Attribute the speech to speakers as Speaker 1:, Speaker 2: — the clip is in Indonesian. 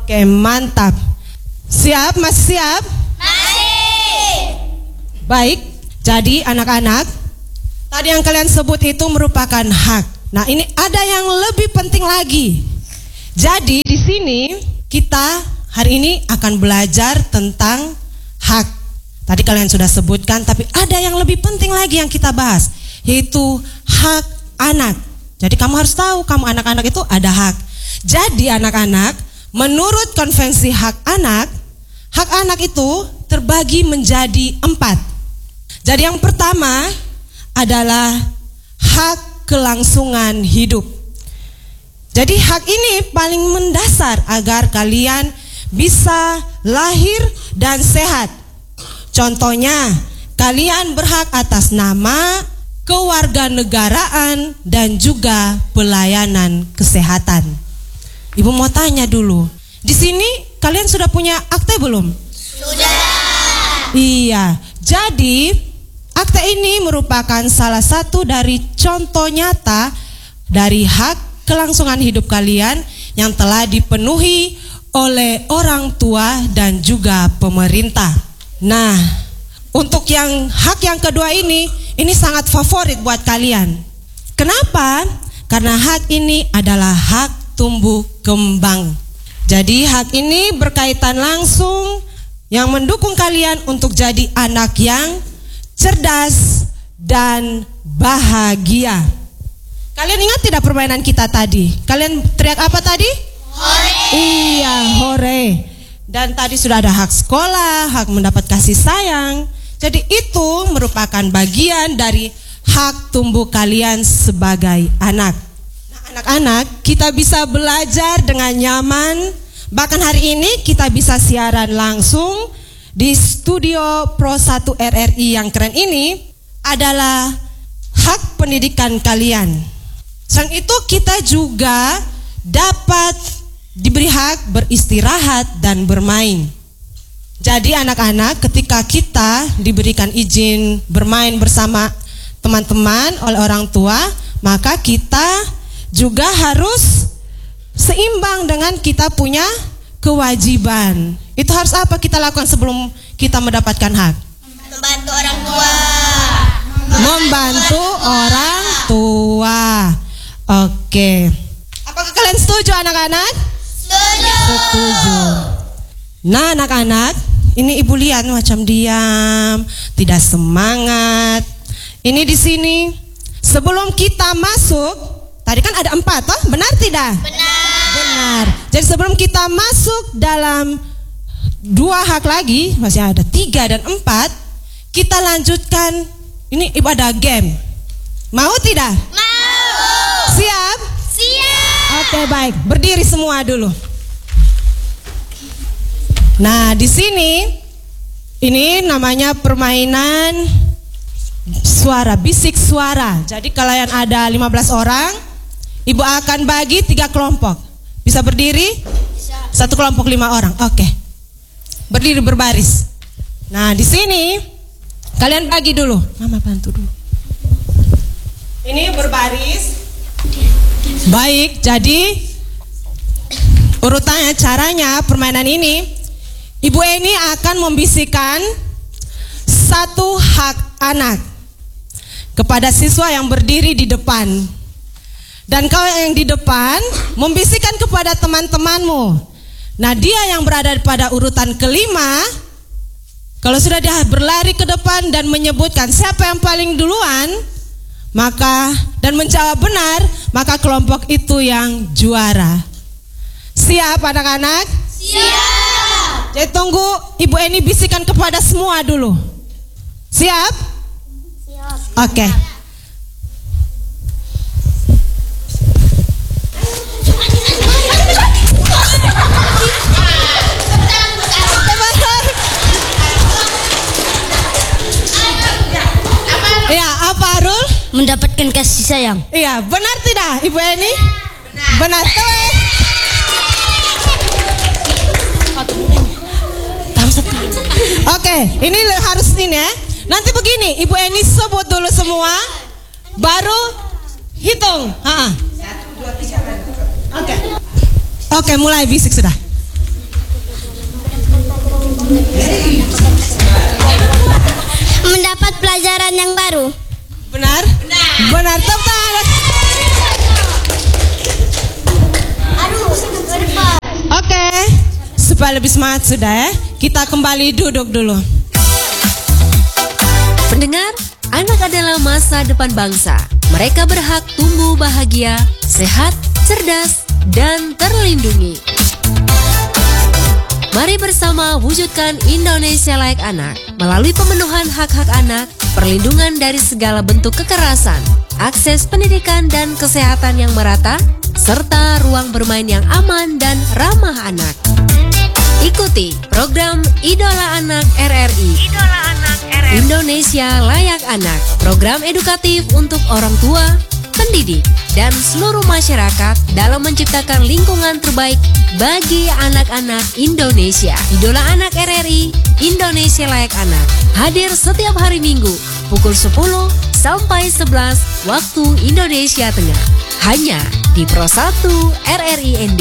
Speaker 1: Oke, mantap. Siap? Masih siap?
Speaker 2: Masih.
Speaker 1: Baik, jadi anak-anak, tadi yang kalian sebut itu merupakan hak. Nah, ini ada yang lebih penting lagi. Jadi di sini kita hari ini akan belajar tentang hak. Tadi kalian sudah sebutkan, tapi ada yang lebih penting lagi yang kita bahas, yaitu hak anak. Jadi kamu harus tahu, kamu anak-anak itu ada hak. Jadi anak-anak, menurut konvensi hak anak itu terbagi menjadi 4. Jadi yang pertama adalah hak kelangsungan hidup. Jadi hak ini paling mendasar agar kalian bisa lahir dan sehat. Contohnya, kalian berhak atas nama, kewarganegaraan, dan juga pelayanan kesehatan. Ibu mau tanya dulu, di sini kalian sudah punya akte belum?
Speaker 2: Sudah.
Speaker 1: Iya, jadi akte ini merupakan salah satu dari contoh nyata dari hak kelangsungan hidup kalian yang telah dipenuhi oleh orang tua dan juga pemerintah. Nah, untuk yang hak yang kedua ini sangat favorit buat kalian. Kenapa? Karena hak ini adalah hak tumbuh kembang. Jadi hak ini berkaitan langsung yang mendukung kalian untuk jadi anak yang cerdas dan bahagia. Kalian ingat tidak permainan kita tadi? Kalian teriak apa tadi?
Speaker 2: Hore.
Speaker 1: Iya, hore. Dan tadi sudah ada hak sekolah, hak mendapat kasih sayang. Jadi itu merupakan bagian dari hak tumbuh kalian sebagai anak. Nah, anak-anak, kita bisa belajar dengan nyaman. Bahkan hari ini kita bisa siaran langsung di studio Pro 1 RRI yang keren ini adalah hak pendidikan kalian. Selain itu kita juga dapat diberi hak beristirahat dan bermain. Jadi anak-anak, ketika kita diberikan izin bermain bersama teman-teman oleh orang tua, maka kita juga harus seimbang dengan kita punya kewajiban. Itu harus apa kita lakukan sebelum kita mendapatkan hak?
Speaker 2: Membantu orang tua.
Speaker 1: Membantu orang tua. Oke. Apakah kalian setuju anak-anak? Setuju. Nah anak-anak, ini ibu lihat macam diam, tidak semangat. Ini di sini sebelum kita masuk, tadi kan ada 4 toh, benar tidak? Benar. Jadi sebelum kita masuk dalam 2 hak lagi, masih ada 3 dan 4, kita lanjutkan. Ini ibu ada game. Mau tidak?
Speaker 2: Mau.
Speaker 1: Siap?
Speaker 2: Siap.
Speaker 1: Oke, baik. Berdiri semua dulu. Nah, di sini ini namanya permainan suara, bisik suara. Jadi kalian ada 15 orang, ibu akan bagi 3 kelompok. Bisa berdiri?
Speaker 2: Bisa.
Speaker 1: 1 kelompok 5 orang. Oke. Berdiri berbaris. Nah, di sini kalian bagi dulu. Mama bantu dulu. Ini berbaris. Baik, jadi urutannya, caranya permainan ini, Ibu Eni akan membisikkan 1 hak anak kepada siswa yang berdiri di depan. Dan kau yang di depan membisikkan kepada teman-temanmu. Nah, dia yang berada pada urutan kelima, kalau sudah dia berlari ke depan dan menyebutkan siapa yang paling duluan, maka dan menjawab benar, maka kelompok itu yang juara. Siap anak-anak?
Speaker 2: Siap.
Speaker 1: Jadi tunggu Ibu Eni bisikan kepada semua dulu. Siap?
Speaker 2: Siap.
Speaker 1: Oke. Iya, apa Arul?
Speaker 2: Mendapatkan kasih sayang.
Speaker 1: Iya, benar tidak Ibu Eni? Benar. Oke, ini harus ini ya. Nanti begini, Ibu Eni sebut dulu semua, baru hitung. Oke, mulai bisik sudah.
Speaker 2: Mendapat pelajaran yang baru.
Speaker 1: Benar? Benar. Tepuk tangan. Oke, supaya lebih semangat sudah ya. Kita kembali duduk dulu.
Speaker 3: Pendengar, anak adalah masa depan bangsa. Mereka berhak tumbuh bahagia, sehat, cerdas, dan terlindungi. Mari bersama wujudkan Indonesia Layak Anak melalui pemenuhan hak-hak anak, perlindungan dari segala bentuk kekerasan, akses pendidikan dan kesehatan yang merata, serta ruang bermain yang aman dan ramah anak. Ikuti program Idola Anak RRI. Indonesia Layak Anak, program edukatif untuk orang tua, pendidik, dan seluruh masyarakat dalam menciptakan lingkungan terbaik bagi anak-anak Indonesia. Idola Anak RRI, Indonesia Layak Anak, hadir setiap hari Minggu pukul 10 sampai 11 waktu Indonesia Tengah. Hanya di Pro 1 RRI ND.